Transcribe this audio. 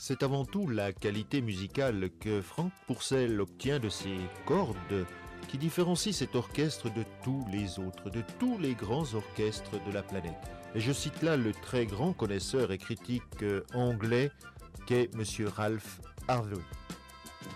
C'est avant tout la qualité musicale que Franck Pourcel obtient de ses cordes qui différencie cet orchestre de tous les autres, de tous les grands orchestres de la planète. Et je cite là le très grand connaisseur et critique anglais qu'est Monsieur Ralph Harvey.